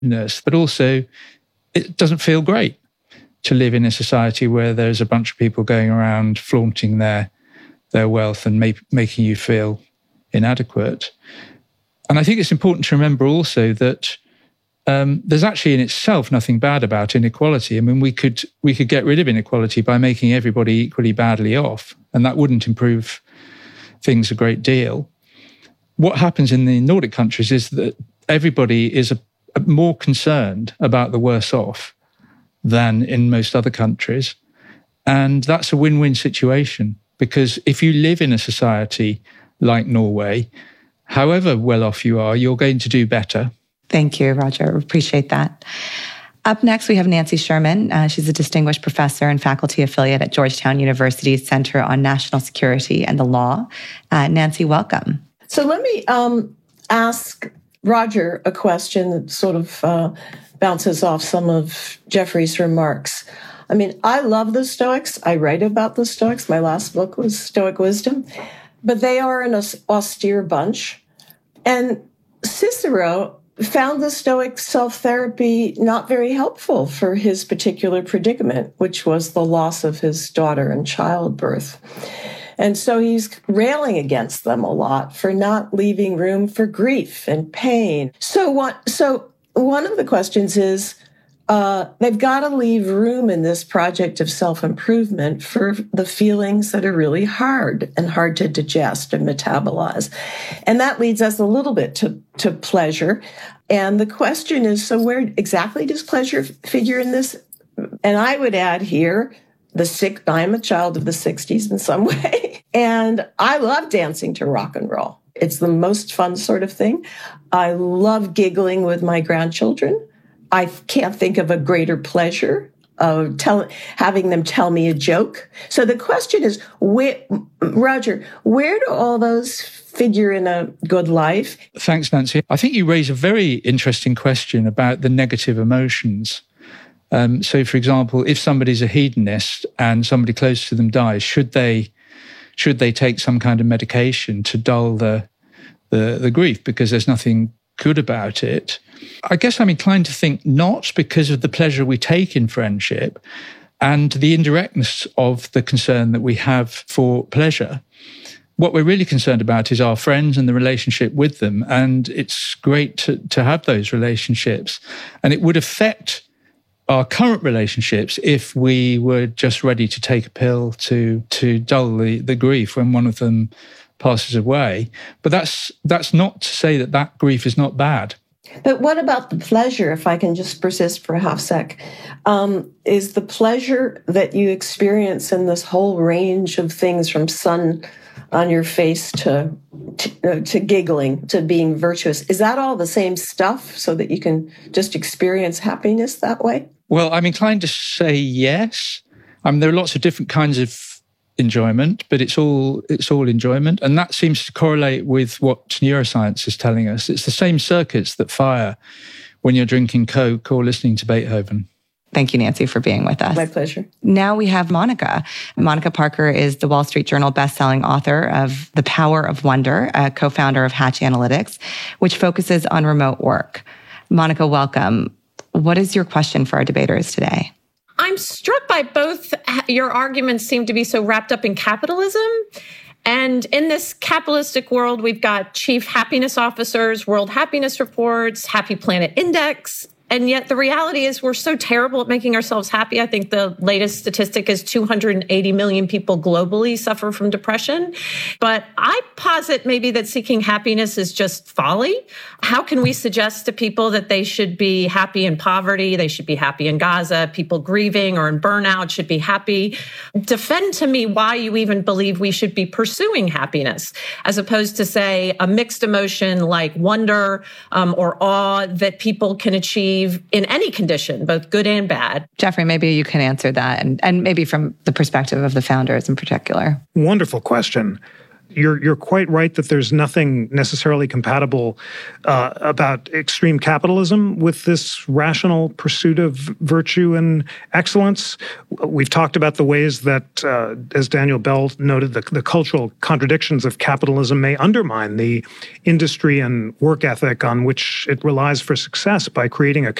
but also it doesn't feel great to live in a society where there's a bunch of people going around flaunting their wealth and making you feel inadequate. And I think it's important to remember also that there's actually in itself nothing bad about inequality. I mean, we could get rid of inequality by making everybody equally badly off, and that wouldn't improve things a great deal. What happens in the Nordic countries is that everybody is more concerned about the worse off than in most other countries. And that's a win-win situation, because if you live in a society like Norway, however well off you are, you're going to do better. Thank you, Roger. Appreciate that. Up next, we have Nancy Sherman. She's a distinguished professor and faculty affiliate at Georgetown University's Center on National Security and the Law. Nancy, welcome. So let me ask Roger a question that sort of bounces off some of Jeffrey's remarks. I mean, I love the Stoics. I write about the Stoics. My last book was Stoic Wisdom. But they are an austere bunch. And Cicero found the Stoic self-therapy not very helpful for his particular predicament, which was the loss of his daughter in childbirth. And so he's railing against them a lot for not leaving room for grief and pain. So one of the questions is, they've got to leave room in this project of self-improvement for the feelings that are really hard to digest and metabolize. And that leads us a little bit to pleasure. And the question is, so where exactly does pleasure figure in this? And I would add here, I'm a child of the 60s in some way. And I love dancing to rock and roll. It's the most fun sort of thing. I love giggling with my grandchildren. I can't think of a greater pleasure of having them tell me a joke. So the question is, Roger, where do all those figure in a good life? Thanks, Nancy. I think you raise a very interesting question about the negative emotions. So, for example, if somebody's a hedonist and somebody close to them dies, should they take some kind of medication to dull the grief because there's nothing good about it? I guess I'm inclined to think not, because of the pleasure we take in friendship and the indirectness of the concern that we have for pleasure. What we're really concerned about is our friends and the relationship with them. And it's great to have those relationships. And it would affect our current relationships if we were just ready to take a pill to dull the grief when one of them passes away. But that's not to say that grief is not bad. But what about the pleasure, if I can just persist for a half sec? Is the pleasure that you experience in this whole range of things, from sun on your face to giggling, to being virtuous, is that all the same stuff so that you can just experience happiness that way? Well, I'm inclined to say yes. There are lots of different kinds of enjoyment, but it's all enjoyment. And that seems to correlate with what neuroscience is telling us. It's the same circuits that fire when you're drinking Coke or listening to Beethoven. Thank you, Nancy, for being with us. My pleasure. Now we have Monica. Monica Parker is the Wall Street Journal bestselling author of The Power of Wonder, a co-founder of Hatch Analytics, which focuses on remote work. Monica, welcome. What is your question for our debaters today? I'm struck by both. Your arguments seem to be so wrapped up in capitalism. And in this capitalistic world, we've got chief happiness officers, World Happiness Reports, Happy Planet Index. And yet the reality is we're so terrible at making ourselves happy. I think the latest statistic is 280 million people globally suffer from depression. But I posit maybe that seeking happiness is just folly. How can we suggest to people that they should be happy in poverty? They should be happy in Gaza. People grieving or in burnout should be happy. Defend to me why you even believe we should be pursuing happiness, as opposed to, say, a mixed emotion like wonder or awe that people can achieve in any condition, both good and bad. Jeffrey, maybe you can answer that, and maybe from the perspective of the founders in particular. Wonderful question. You're quite right that there's nothing necessarily compatible about extreme capitalism with this rational pursuit of virtue and excellence. We've talked about the ways that, as Daniel Bell noted, the cultural contradictions of capitalism may undermine the industry and work ethic on which it relies for success by creating a